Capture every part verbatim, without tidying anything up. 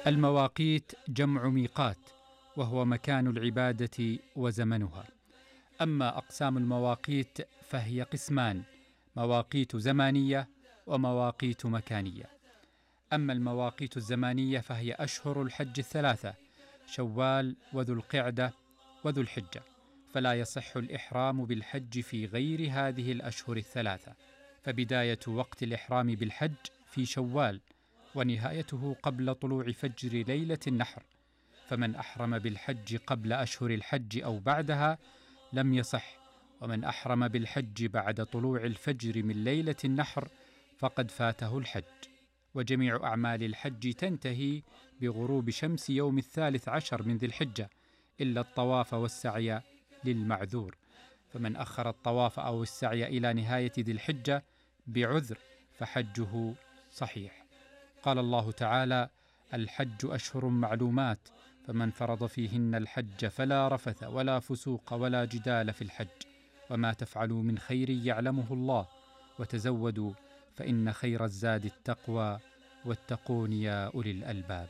المواقيت جمع ميقات، وهو مكان العبادة وزمنها. أما أقسام المواقيت فهي قسمان: مواقيت زمانية ومواقيت مكانية. أما المواقيت الزمانية فهي أشهر الحج الثلاثة: شوال وذو القعدة وذو الحجة، فلا يصح الإحرام بالحج في غير هذه الأشهر الثلاثة. فبداية وقت الإحرام بالحج في شوال، ونهايته قبل طلوع فجر ليلة النحر، فمن أحرم بالحج قبل أشهر الحج أو بعدها لم يصح، ومن أحرم بالحج بعد طلوع الفجر من ليلة النحر فقد فاته الحج. وجميع أعمال الحج تنتهي بغروب شمس يوم الثالث عشر من ذي الحجة، إلا الطواف والسعي للمعذور، فمن أخر الطواف أو السعي إلى نهاية ذي الحجة بعذر فحجه صحيح. قال الله تعالى: الحج أشهر معلومات، فمن فرض فيهن الحج فلا رفث ولا فسوق ولا جدال في الحج، وما تفعلوا من خير يعلمه الله، وتزودوا فإن خير الزاد التقوى، واتقون يا أولي الألباب.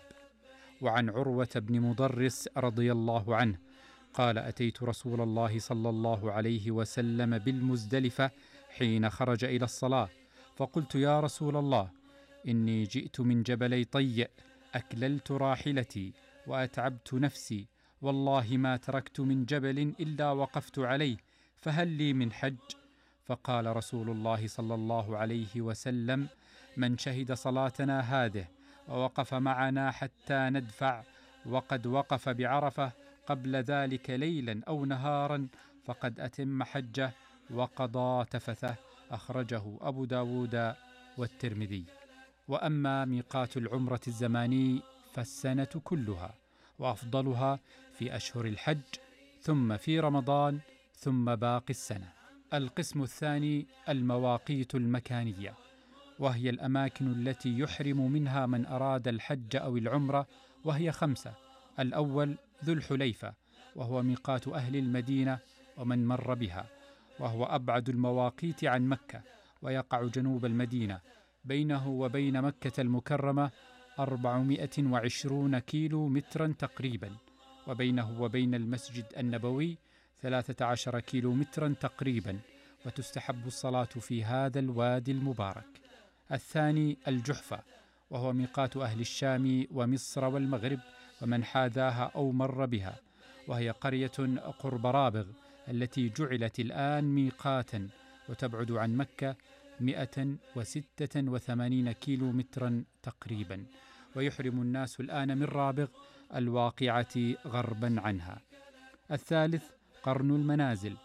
وعن عروة بن مضرس رضي الله عنه قال: أتيت رسول الله صلى الله عليه وسلم بالمزدلفة حين خرج إلى الصلاة، فقلت: يا رسول الله، إني جئت من جبلي طيء، أكللت راحلتي وأتعبت نفسي، والله ما تركت من جبل إلا وقفت عليه، فهل لي من حج؟ فقال رسول الله صلى الله عليه وسلم: من شهد صلاتنا هذه ووقف معنا حتى ندفع، وقد وقف بعرفة قبل ذلك ليلا أو نهارا، فقد أتم حجه وقضى تفثه. أخرجه أبو داود والترمذي. وأما ميقات العمرة الزماني فالسنة كلها، وأفضلها في أشهر الحج، ثم في رمضان، ثم باقي السنة. القسم الثاني المواقيت المكانية، وهي الأماكن التي يحرم منها من أراد الحج أو العمرة، وهي خمسة. الأول ذو الحليفة، وهو ميقات أهل المدينة ومن مر بها، وهو أبعد المواقيت عن مكة، ويقع جنوب المدينة، بينه وبين مكة المكرمة أربعمائة وعشرين كيلو مترا تقريبا، وبينه وبين المسجد النبوي ثلاثة عشر كيلو مترا تقريبا، وتستحب الصلاة في هذا الوادي المبارك. الثاني الجحفة، وهو ميقات أهل الشام ومصر والمغرب ومن حاذاها أو مر بها، وهي قرية قرب رابغ التي جعلت الآن ميقاتا، وتبعد عن مكة مئة وستة وثمانين كيلو مترا تقريبا، ويحرم الناس الآن من رابغ الواقعة غربا عنها. الثالث قرن المنازل،